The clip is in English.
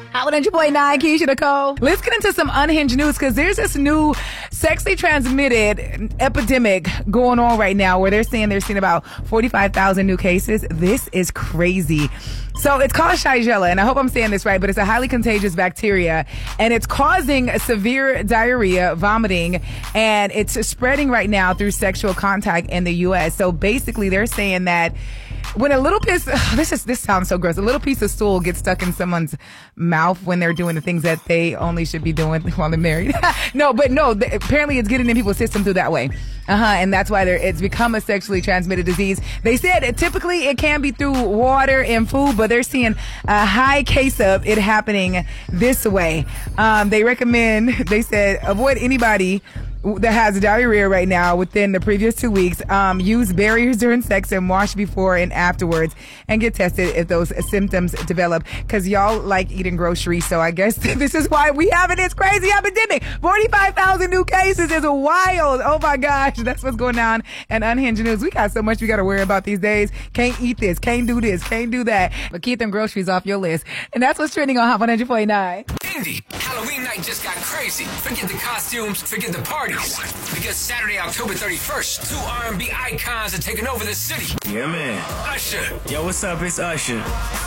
Hot 100.9, Keisha Nicole. Let's get into some unhinged news because there's this new sexually transmitted epidemic going on right now where they're saying they're seeing about 45,000 new cases. This is crazy. So it's called Shigella, and I hope I'm saying this right, but it's a highly contagious bacteria, and it's causing severe diarrhea, vomiting, and it's spreading right now through sexual contact in the U.S. So basically, they're saying that when a little piece, this sounds so gross, a little piece of stool gets stuck in someone's mouth when they're doing the things that they only should be doing while they're married. Apparently it's getting in people's system through that way. And that's why it's become a sexually transmitted disease. They said typically it can be through water and food, but they're seeing a high case of it happening this way. They said, avoid anybody that has diarrhea right now within the previous 2 weeks. Use barriers during sex and wash before and afterwards and get tested if those symptoms develop, because y'all like eating groceries. So I guess this is why we having this crazy epidemic. 45,000 new cases is wild. Oh my gosh. That's what's going on in Unhinged News. We got so much we got to worry about these days. Can't eat this, can't do this, can't do that. But keep them groceries off your list. And that's what's trending on Hot 100.9. Indy, Halloween night just got crazy. Forget the costumes, forget the parties. Because Saturday, October 31st, two R&B icons are taking over the city. Yeah, man. Usher. Yo, what's up? It's Usher.